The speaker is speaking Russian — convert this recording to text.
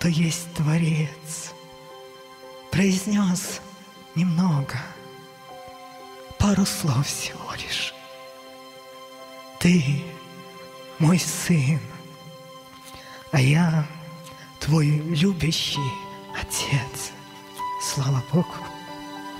кто есть Творец, произнес немного, пару слов всего лишь. Ты мой сын, а я твой любящий отец. Слава Богу.